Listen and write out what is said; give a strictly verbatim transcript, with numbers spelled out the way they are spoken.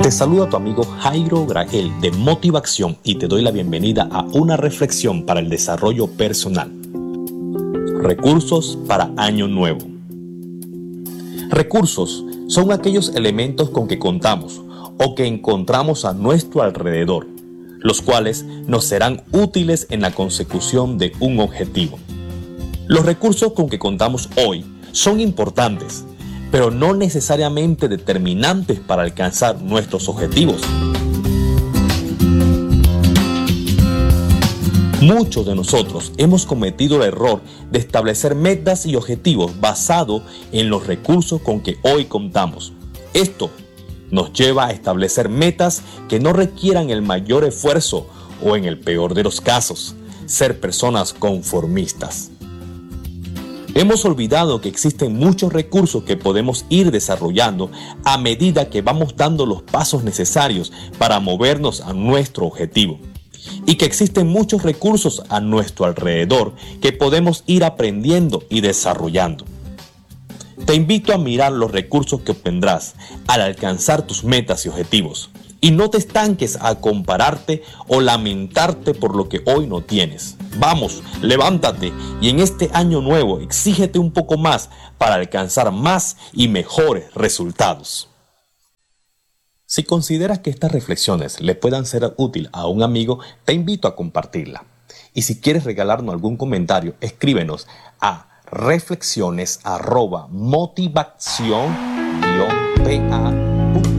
Te saluda tu amigo Jairo Grael de Motivación y te doy la bienvenida a una reflexión para el desarrollo personal. Recursos para Año Nuevo. Recursos son aquellos elementos con que contamos o que encontramos a nuestro alrededor, los cuales nos serán útiles en la consecución de un objetivo. Los recursos con que contamos hoy son importantes, pero no necesariamente determinantes para alcanzar nuestros objetivos. Muchos de nosotros hemos cometido el error de establecer metas y objetivos basados en los recursos con que hoy contamos. Esto nos lleva a establecer metas que no requieran el mayor esfuerzo o, en el peor de los casos, ser personas conformistas. Hemos olvidado que existen muchos recursos que podemos ir desarrollando a medida que vamos dando los pasos necesarios para movernos a nuestro objetivo. Y que existen muchos recursos a nuestro alrededor que podemos ir aprendiendo y desarrollando. Te invito a mirar los recursos que obtendrás al alcanzar tus metas y objetivos. Y no te estanques a compararte o lamentarte por lo que hoy no tienes. Vamos, levántate y en este año nuevo exígete un poco más para alcanzar más y mejores resultados. Si consideras que estas reflexiones le puedan ser útil a un amigo, te invito a compartirla. Y si quieres regalarnos algún comentario, escríbenos a reflexiones arroba motivación guión pa